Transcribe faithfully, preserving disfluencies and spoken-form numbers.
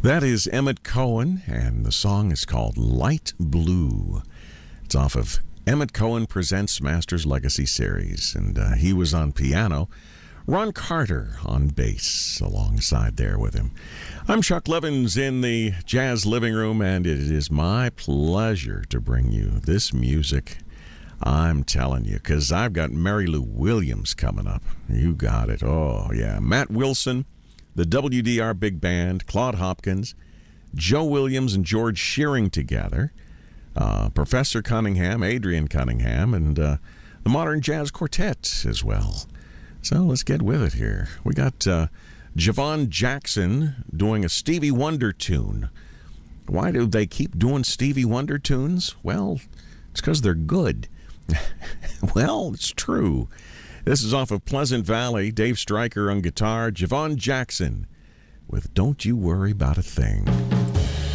That is Emmett Cohen, and the song is called Light Blue. It's off of Emmett Cohen Presents Masters Legacy Series, and uh, he was on piano. Ron Carter on bass alongside there with him. I'm Chuck Levins in the Jazz Living Room, and it is my pleasure to bring you this music. I'm telling you, because I've got Mary Lou Williams coming up. You got it. Oh, yeah. Matt Wilson, the W D R Big Band, Claude Hopkins, Joe Williams and George Shearing together, uh, Professor Cunningham, Adrian Cunningham, and uh, the Modern Jazz Quartet as well. So let's get with it here. We got uh, Javon Jackson doing a Stevie Wonder tune. Why do they keep doing Stevie Wonder tunes? Well, it's because they're good. Well, it's true. This is off of Pleasant Valley. Dave Stryker on guitar. Javon Jackson with Don't You Worry About a Thing.